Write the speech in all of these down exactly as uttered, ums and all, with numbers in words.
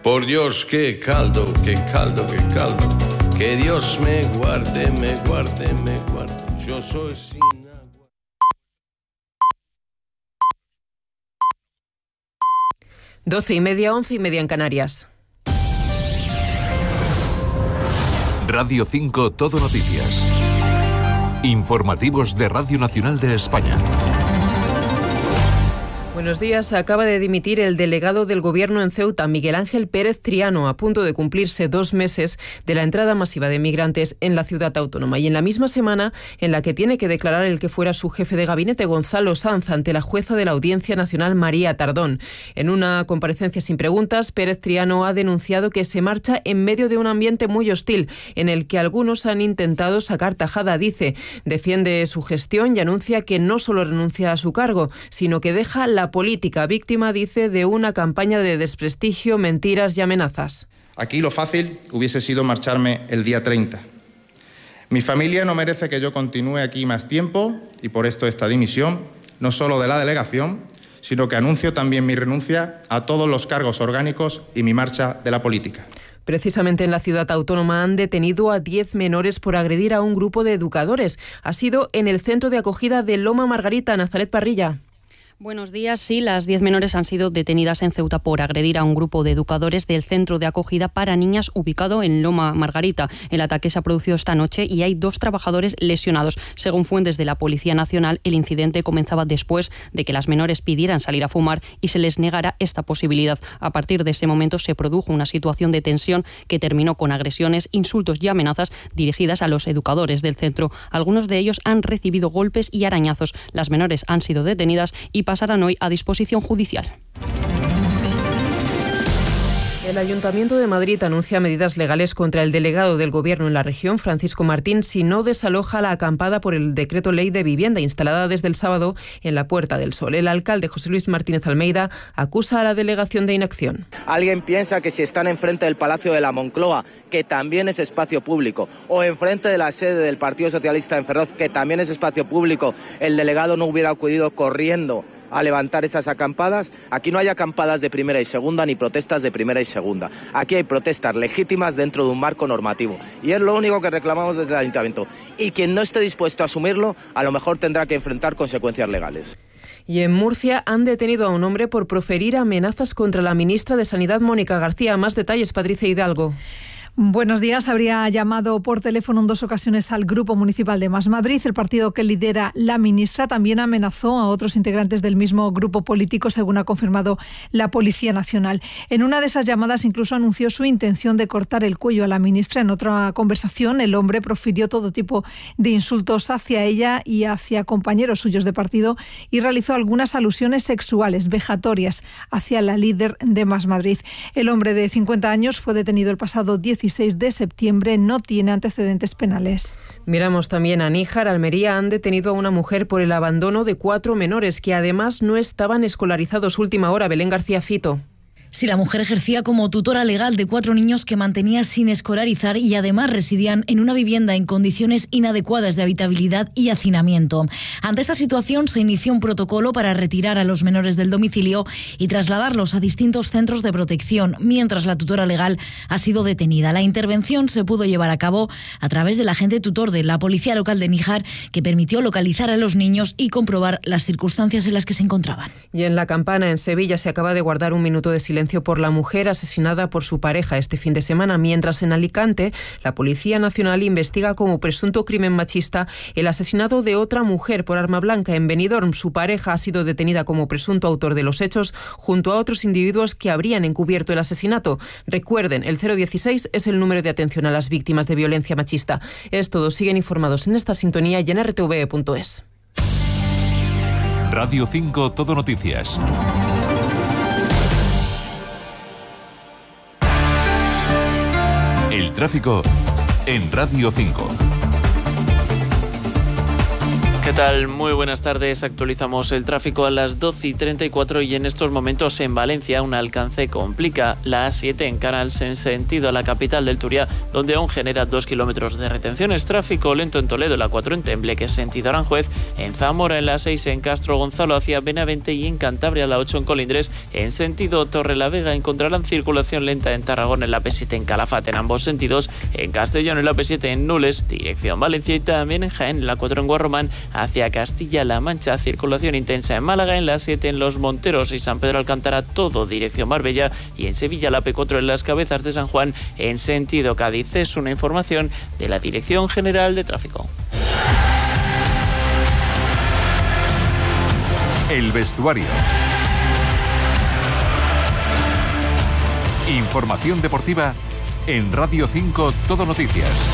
Por Dios, qué caldo, qué caldo, qué caldo. Que Dios me guarde, me guarde, me guarde. Yo soy sin agua. Doce y media, once y media en Canarias. Radio cinco Todo Noticias. Informativos de Radio Nacional de España. Buenos días. Acaba de dimitir el delegado del Gobierno en Ceuta, Miguel Ángel Pérez Triano, a punto de cumplirse dos meses de la entrada masiva de migrantes en la ciudad autónoma. Y en la misma semana en la que tiene que declarar el que fuera su jefe de gabinete, Gonzalo Sanz, ante la jueza de la Audiencia Nacional, María Tardón. En una comparecencia sin preguntas, Pérez Triano ha denunciado que se marcha en medio de un ambiente muy hostil, en el que algunos han intentado sacar tajada, dice. Defiende su gestión y anuncia que no solo renuncia a su cargo, sino que deja la política, víctima, dice, de una campaña de desprestigio, mentiras y amenazas. Aquí lo fácil hubiese sido marcharme el día treinta. Mi familia no merece que yo continúe aquí más tiempo y por esto esta dimisión, no solo de la delegación, sino que anuncio también mi renuncia a todos los cargos orgánicos y mi marcha de la política. Precisamente en la ciudad autónoma han detenido a diez menores por agredir a un grupo de educadores. Ha sido en el centro de acogida de Loma Margarita. Nazaret Parrilla. Buenos días. Sí, las diez menores han sido detenidas en Ceuta por agredir a un grupo de educadores del centro de acogida para niñas ubicado en Loma Margarita. El ataque se ha producido esta noche y hay dos trabajadores lesionados. Según fuentes de la Policía Nacional, el incidente comenzaba después de que las menores pidieran salir a fumar y se les negara esta posibilidad. A partir de ese momento se produjo una situación de tensión que terminó con agresiones, insultos y amenazas dirigidas a los educadores del centro. Algunos de ellos han recibido golpes y arañazos. Las menores han sido detenidas y pasarán hoy a disposición judicial. El Ayuntamiento de Madrid anuncia medidas legales contra el delegado del Gobierno en la región, Francisco Martín, si no desaloja la acampada por el Decreto Ley de Vivienda instalada desde el sábado en la Puerta del Sol. El alcalde José Luis Martínez Almeida acusa a la delegación de inacción. Alguien piensa que si están enfrente del Palacio de la Moncloa, que también es espacio público, o enfrente de la sede del Partido Socialista en Ferroz, que también es espacio público, el delegado no hubiera acudido corriendo a levantar esas acampadas. Aquí no hay acampadas de primera y segunda ni protestas de primera y segunda. Aquí hay protestas legítimas dentro de un marco normativo. Y es lo único que reclamamos desde el Ayuntamiento. Y quien no esté dispuesto a asumirlo, a lo mejor tendrá que enfrentar consecuencias legales. Y en Murcia han detenido a un hombre por proferir amenazas contra la ministra de Sanidad, Mónica García. Más detalles, Patricia Hidalgo. Buenos días. Habría llamado por teléfono en dos ocasiones al Grupo Municipal de Más Madrid. El partido que lidera la ministra también amenazó a otros integrantes del mismo grupo político, según ha confirmado la Policía Nacional. En una de esas llamadas incluso anunció su intención de cortar el cuello a la ministra. En otra conversación, el hombre profirió todo tipo de insultos hacia ella y hacia compañeros suyos de partido y realizó algunas alusiones sexuales vejatorias hacia la líder de Más Madrid. El hombre de cincuenta años fue detenido el pasado dieciséis de septiembre, no tiene antecedentes penales. Miramos también a Níjar. Almería han detenido a una mujer por el abandono de cuatro menores que además no estaban escolarizados. Última hora, Belén García Fito. Sí, la mujer ejercía como tutora legal de cuatro niños que mantenía sin escolarizar y además residían en una vivienda en condiciones inadecuadas de habitabilidad y hacinamiento. Ante esta situación se inició un protocolo para retirar a los menores del domicilio y trasladarlos a distintos centros de protección, mientras la tutora legal ha sido detenida. La intervención se pudo llevar a cabo a través del agente tutor de la Policía Local de Níjar, que permitió localizar a los niños y comprobar las circunstancias en las que se encontraban. Y en La Campana, en Sevilla, se acaba de guardar un minuto de silencio por la mujer asesinada por su pareja este fin de semana, mientras en Alicante la Policía Nacional investiga como presunto crimen machista el asesinato de otra mujer por arma blanca. En Benidorm, su pareja ha sido detenida como presunto autor de los hechos junto a otros individuos que habrían encubierto el asesinato. Recuerden, el cero dieciséis es el número de atención a las víctimas de violencia machista. Es todo. Siguen informados en esta sintonía y en r t v e punto es. Radio cinco Todo Noticias. El tráfico en Radio cinco. ¿Qué tal? Muy buenas tardes. Actualizamos el tráfico a las doce y treinta y cuatro y en estos momentos en Valencia un alcance complica la A siete en Canals en sentido a la capital del Turia, donde aún genera dos kilómetros de retenciones. Tráfico lento en Toledo, la cuatro en Tembleque, sentido Aranjuez, en Zamora en la seis en Castro Gonzalo hacia Benavente y en Cantabria la ocho en Colindres, en sentido Torrelavega encontrarán circulación lenta en Tarragona en la P siete en Calafate en ambos sentidos, en Castellón en la P siete en Nules, dirección Valencia y también en Jaén en la cuatro en Guarromán hacia Castilla-La Mancha, circulación intensa en Málaga, en la siete en Los Monteros y San Pedro Alcántara, todo dirección Marbella, y en Sevilla la P cuatro en Las Cabezas de San Juan en sentido Cádiz. Es una información de la Dirección General de Tráfico. El vestuario. Información deportiva en Radio cinco Todo Noticias.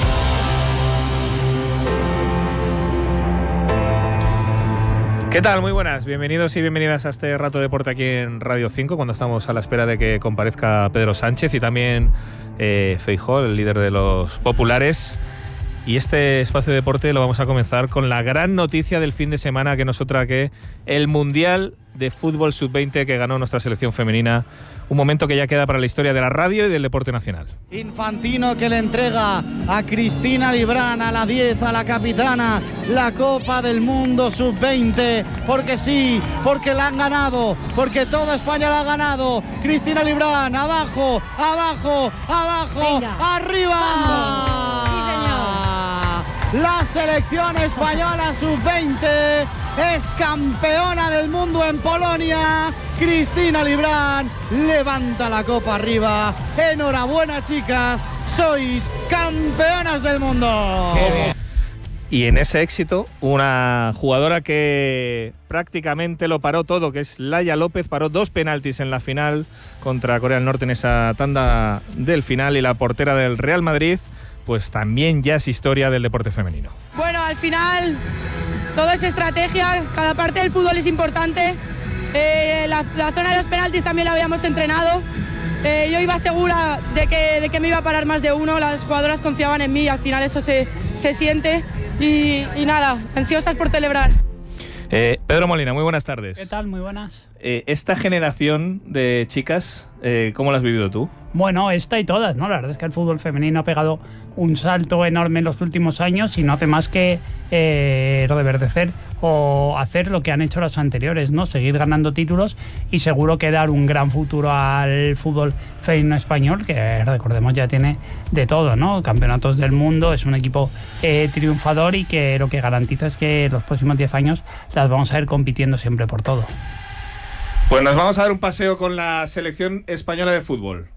¿Qué tal? Muy buenas, bienvenidos y bienvenidas a este rato de deporte aquí en Radio cinco, cuando estamos a la espera de que comparezca Pedro Sánchez y también eh, Feijóo, el líder de los populares. Y este espacio de deporte lo vamos a comenzar con la gran noticia del fin de semana, que no es otra que el Mundial de Fútbol sub veinte que ganó nuestra selección femenina. Un momento que ya queda para la historia de la radio y del deporte nacional. Infantino que le entrega a Cristina Librán, a la diez, a la capitana, la Copa del Mundo sub veinte. Porque sí, porque la han ganado, porque toda España la ha ganado. Cristina Librán, abajo, abajo, abajo, venga, arriba. Vamos. Sí, señor. La selección española sub veinte es campeona del mundo en Polonia. Cristina Librán levanta la copa arriba. Enhorabuena, chicas, sois campeonas del mundo. Qué bien. Y en ese éxito, una jugadora que prácticamente lo paró todo, que es Laia López, paró dos penaltis en la final contra Corea del Norte en esa tanda del final, y la portera del Real Madrid, pues también ya es historia del deporte femenino. Bueno, al final todo es estrategia, cada parte del fútbol es importante. Eh, la, la zona de los penaltis también la habíamos entrenado. Eh, yo iba segura de que, de que me iba a parar más de uno, las jugadoras confiaban en mí y al final eso se, se siente. Y, y nada, ansiosas por celebrar. Eh, Pedro Molina, muy buenas tardes. ¿Qué tal? Muy buenas. Eh, esta generación de chicas, eh, ¿cómo la has vivido tú? Bueno, esta y todas, ¿no? La verdad es que el fútbol femenino ha pegado un salto enorme en los últimos años y no hace más que eh, reverdecer o hacer lo que han hecho los anteriores, ¿no? Seguir ganando títulos y seguro que dar un gran futuro al fútbol femenino español, que recordemos ya tiene de todo, ¿no? Campeonatos del mundo, es un equipo eh, triunfador y que lo que garantiza es que los próximos diez años las vamos a ir compitiendo siempre por todo. Pues nos vamos a dar un paseo con la selección española de fútbol.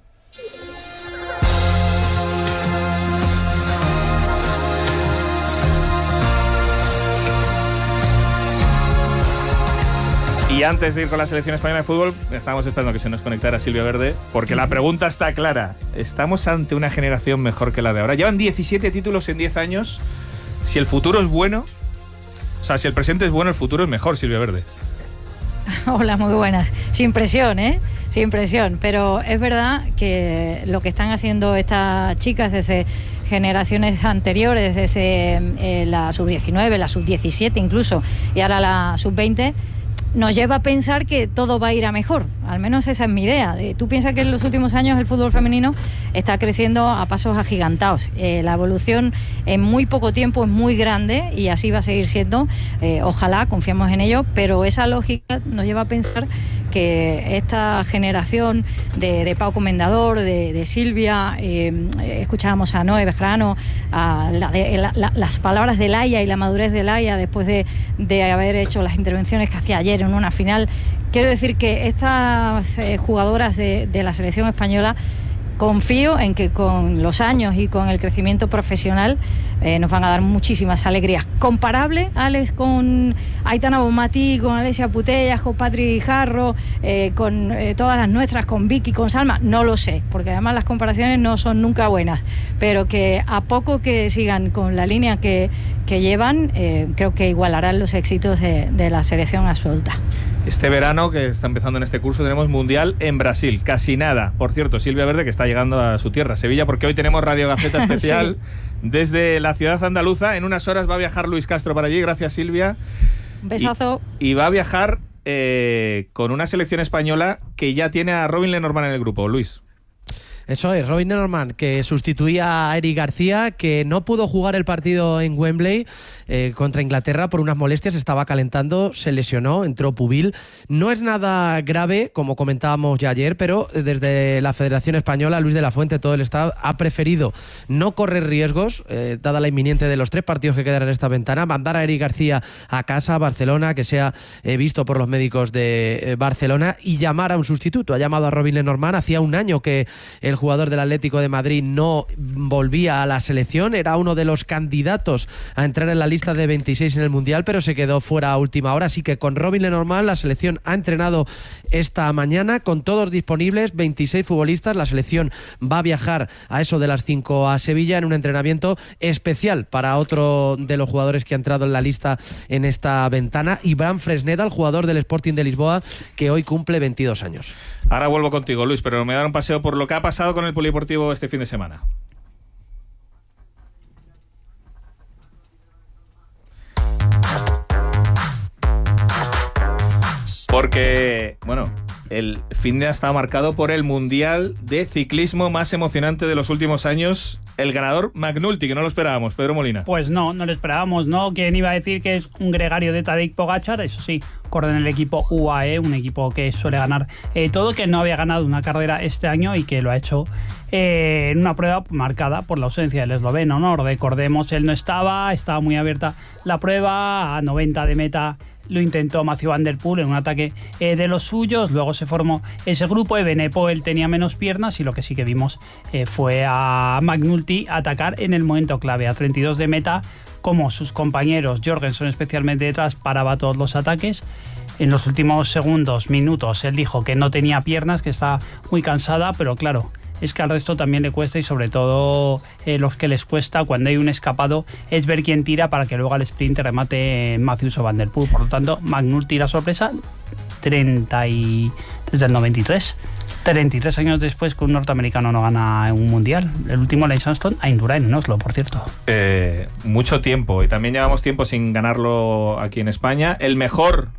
Y antes de ir con la selección española de fútbol, estábamos esperando que se nos conectara Silvia Verde, porque la pregunta está clara. ¿Estamos ante una generación mejor que la de ahora? Llevan diecisiete títulos en diez años. Si el futuro es bueno, o sea, si el presente es bueno, el futuro es mejor, Silvia Verde. Hola, muy buenas. Sin presión, ¿eh? Sin presión. Pero es verdad que lo que están haciendo estas chicas desde generaciones anteriores, desde eh, la sub diecinueve, la sub diecisiete incluso, y ahora la sub veinte, nos lleva a pensar que todo va a ir a mejor. Al menos esa es mi idea. Tú piensas que en los últimos años el fútbol femenino está creciendo a pasos agigantados. Eh, la evolución en muy poco tiempo es muy grande y así va a seguir siendo. Eh, ojalá, confiamos en ello, pero esa lógica nos lleva a pensar que esta generación de, de Pau Comendador, de, de Silvia, eh, escuchábamos a Noé Bejarano, a la, de, la, la, las palabras de Laia y la madurez de Laia después de, de haber hecho las intervenciones que hacía ayer en una final. Quiero decir que estas eh, jugadoras de, de la selección española, confío en que con los años y con el crecimiento profesional eh, nos van a dar muchísimas alegrías. Comparable, Alex, con Aitana Bonmatí, con Alessia Putellas, con Patri Jarro, eh, con eh, todas las nuestras, con Vicky, con Salma, no lo sé, porque además las comparaciones no son nunca buenas, pero que a poco que sigan con la línea que, que llevan, eh, creo que igualarán los éxitos de, de la selección absoluta. Este verano, que está empezando en este curso, tenemos Mundial en Brasil. Casi nada. Por cierto, Silvia Verde, que está llegando a su tierra, Sevilla, porque hoy tenemos Radio Gaceta especial sí. desde la ciudad andaluza. En unas horas va a viajar Luis Castro para allí. Gracias, Silvia. Un besazo. Y, y va a viajar eh, con una selección española que ya tiene a Robin Lenormand en el grupo. Luis. Eso es, Robin Lenormand, que sustituía a Eric García, que no pudo jugar el partido en Wembley eh, contra Inglaterra por unas molestias, estaba calentando, se lesionó, entró pubil. No es nada grave, como comentábamos ya ayer, pero desde la Federación Española, Luis de la Fuente, todo el Estado, ha preferido no correr riesgos, eh, dada la inminente de los tres partidos que quedan en esta ventana, mandar a Eric García a casa, a Barcelona, que sea eh, visto por los médicos de eh, Barcelona, y llamar a un sustituto. Ha llamado a Robin Lenormand, hacía un año que el jugador del Atlético de Madrid no volvía a la selección, era uno de los candidatos a entrar en la lista de veintiséis en el Mundial, pero se quedó fuera a última hora, así que con Robin Lenormand la selección ha entrenado esta mañana con todos disponibles, veintiséis futbolistas. La selección va a viajar a eso de las cinco a Sevilla en un entrenamiento especial para otro de los jugadores que ha entrado en la lista en esta ventana, Iván Fresneda, el jugador del Sporting de Lisboa, que hoy cumple veintidós años. Ahora vuelvo contigo, Luis, pero me voy a dar un paseo por lo que ha pasado con el Polideportivo este fin de semana. Porque, bueno, el fin de ha estado marcado por el Mundial de Ciclismo más emocionante de los últimos años. El ganador, McNulty, que no lo esperábamos. Pedro Molina. Pues no, no lo esperábamos, ¿no? ¿Quién iba a decir que es un gregario de Tadej Pogačar? Eso sí, corre en el equipo U A E, un equipo que suele ganar eh, todo, que no había ganado una carrera este año y que lo ha hecho eh, en una prueba marcada por la ausencia del esloveno, ¿no? Recordemos, él no estaba, estaba muy abierta la prueba, a noventa de meta lo intentó Mathieu Van Der Poel en un ataque eh, de los suyos, luego se formó ese grupo, Evenepoel tenía menos piernas y lo que sí que vimos eh, fue a McNulty atacar en el momento clave, a treinta y dos de meta, como sus compañeros, Jorgensen especialmente detrás, paraba todos los ataques. En los últimos segundos, minutos, él dijo que no tenía piernas, que estaba muy cansada, pero claro, es que al resto también le cuesta, y sobre todo eh, los que les cuesta cuando hay un escapado es ver quién tira para que luego al sprint remate Matthews o Van Der Poel. Por lo tanto, McNulty la sorpresa treinta y desde el noventa y tres, treinta y tres años después que un norteamericano no gana un mundial. El último, Lance Armstrong, a Indurain en Oslo, por cierto. Eh, mucho tiempo, y también llevamos tiempo sin ganarlo aquí en España. El mejor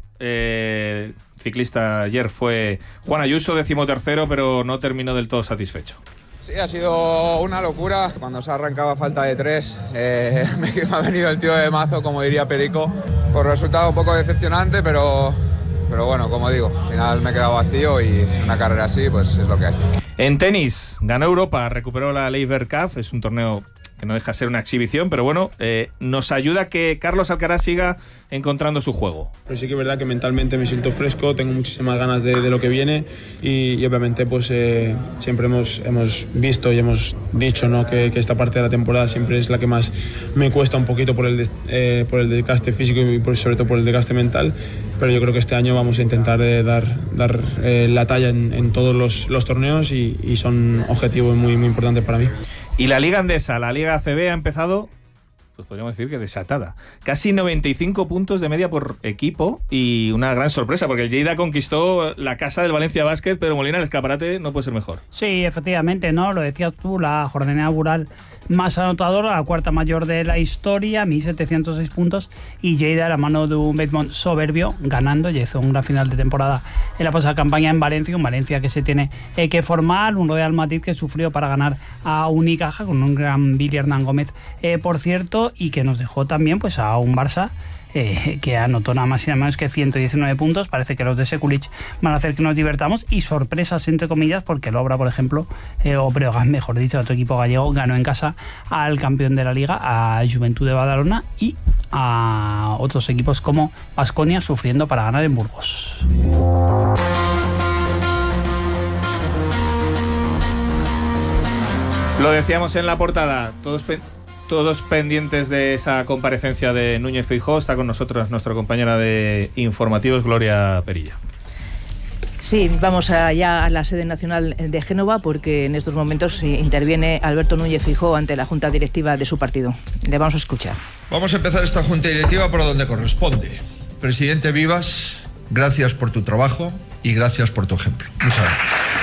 eh, ciclista ayer fue Juan Ayuso, decimotercero, pero no terminó del todo satisfecho. Sí, ha sido una locura. Cuando se ha arrancado a falta de tres, eh, me ha venido el tío de mazo, como diría Perico. Por resultado un poco decepcionante, pero, pero bueno, como digo, al final me he quedado vacío y una carrera así, pues es lo que hay. En tenis, ganó Europa, recuperó la Laver Cup, es un torneo que no deja de ser una exhibición, pero bueno, eh, nos ayuda a que Carlos Alcaraz siga encontrando su juego. Pero sí que es verdad que mentalmente me siento fresco, tengo muchísimas ganas de, de lo que viene y, y obviamente pues eh, siempre hemos, hemos visto y hemos dicho, ¿no? que, que esta parte de la temporada siempre es la que más me cuesta un poquito por el, de, eh, por el desgaste físico y por, sobre todo por el desgaste mental, pero yo creo que este año vamos a intentar eh, dar, dar eh, la talla en, en todos los, los torneos y, y son objetivos muy, muy importantes para mí. Y la Liga Endesa, la Liga A C B, ha empezado, pues podríamos decir que desatada. Casi noventa y cinco puntos de media por equipo y una gran sorpresa, porque el Lleida conquistó la casa del Valencia Basket, pero Molina, el escaparate no puede ser mejor. Sí, efectivamente, ¿no? Lo decías tú, la jornada inaugural más anotadora, la cuarta mayor de la historia, mil setecientos seis puntos, y Lleida, a la mano de un Bedmont soberbio, ganando, ya hizo una final de temporada en la pasada campaña en Valencia, un Valencia que se tiene eh, que formar, un Real Madrid que sufrió para ganar a Unicaja, con un gran Billy Hernán Gómez, eh, por cierto, y que nos dejó también pues a un Barça Eh, que anotó nada más y nada menos que ciento diecinueve puntos. Parece que los de Sekulic van a hacer que nos divertamos, y sorpresas entre comillas, porque el Obra, por ejemplo, eh, o Breogán, mejor dicho, otro equipo gallego, ganó en casa al campeón de la Liga, a Juventud de Badalona, y a otros equipos como Baskonia sufriendo para ganar en Burgos. Lo decíamos en la portada, todos pe- Todos pendientes de esa comparecencia de Núñez Feijóo. Está con nosotros nuestra compañera de informativos, Gloria Perilla. Sí, vamos allá a la sede nacional de Génova, porque en estos momentos interviene Alberto Núñez Feijóo ante la junta directiva de su partido. Le vamos a escuchar. Vamos a empezar esta junta directiva por donde corresponde. Presidente Vivas, gracias por tu trabajo y gracias por tu ejemplo. Muchas gracias.